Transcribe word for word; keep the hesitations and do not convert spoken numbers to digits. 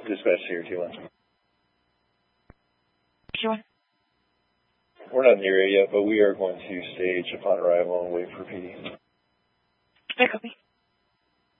Dispatch here, T one. T one. We're not in the area yet, but we are going to stage upon arrival and wait for P D. I copy.